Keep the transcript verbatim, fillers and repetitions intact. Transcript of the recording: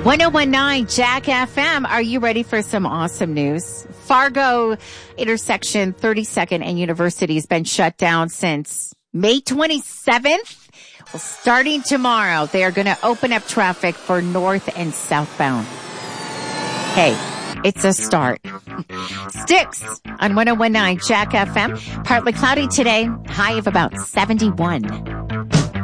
ten nineteen Jack F M. Are you ready for some awesome news? Fargo intersection thirty-second and University has been shut down since May twenty-seventh. Well, starting tomorrow, they are going to open up traffic for north and southbound. Hey, it's a start. Sticks on ten nineteen Jack F M. Partly cloudy today, high of about seventy-one.